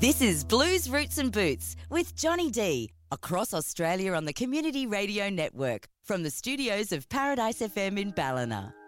This is Blues Roots and Boots with Johnny D, across Australia on the Community Radio Network from the studios of Paradise FM in Ballina.